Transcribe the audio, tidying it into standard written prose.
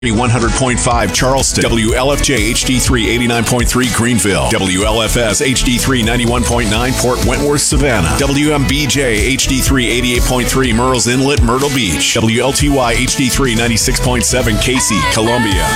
100.5 Charleston, WLFJ HD3 89.3 Greenville, WLFS HD3 91.9 Port Wentworth, Savannah, WMBJ HD3 88.3 Murrells Inlet, Myrtle Beach, WLTY HD3 96.7 Casey, Columbia.